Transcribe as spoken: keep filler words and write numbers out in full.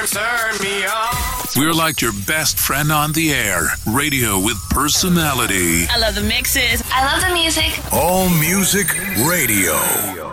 Turn me on. We're like your best friend on the air. Radio with personality. I love the mixes. I love the music. All Music Radio.